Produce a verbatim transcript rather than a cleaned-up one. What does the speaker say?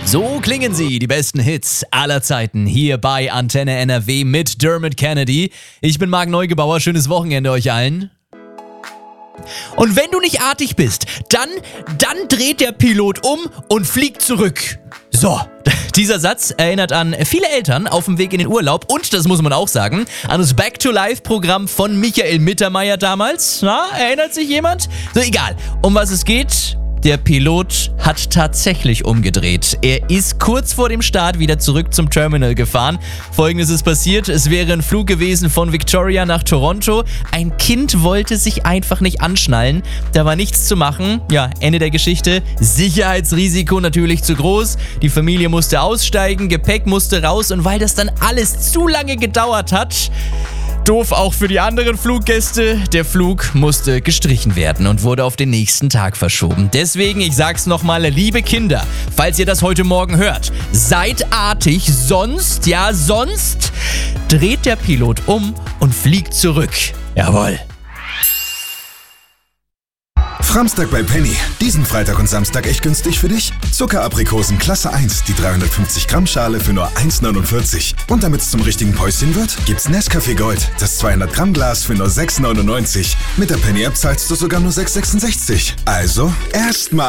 So klingen sie, die besten Hits aller Zeiten, hier bei Antenne N R W mit Dermot Kennedy. Ich bin Marc Neugebauer, schönes Wochenende euch allen. Und wenn du nicht artig bist, dann, dann dreht der Pilot um und fliegt zurück. So, dieser Satz erinnert an viele Eltern auf dem Weg in den Urlaub und, das muss man auch sagen, an das Back-to-Life-Programm von Michael Mittermeier damals. Na, erinnert sich jemand? So, egal, um was es geht. Der Pilot hat tatsächlich umgedreht. Er ist kurz vor dem Start wieder zurück zum Terminal gefahren. Folgendes ist passiert: Es wäre ein Flug gewesen von Victoria nach Toronto. Ein Kind wollte sich einfach nicht anschnallen. Da war nichts zu machen. Ja, Ende der Geschichte. Sicherheitsrisiko natürlich zu groß. Die Familie musste aussteigen, Gepäck musste raus. Und weil das dann alles zu lange gedauert hat, doof auch für die anderen Fluggäste, der Flug musste gestrichen werden und wurde auf den nächsten Tag verschoben. Deswegen, ich sag's nochmal, liebe Kinder, falls ihr das heute Morgen hört, seid artig, sonst, ja sonst, dreht der Pilot um und fliegt zurück. Jawohl. Framstag bei Penny. Diesen Freitag und Samstag echt günstig für dich. Zuckeraprikosen Klasse eins, die dreihundertfünfzig Gramm Schale für nur eins neunundvierzig. Und damit's zum richtigen Päuschen wird, gibt's Nescafé Gold, das zweihundert Gramm Glas für nur sechs neunundneunzig. Mit der Penny App zahlst du sogar nur sechs sechsundsechzig. Also, erstmal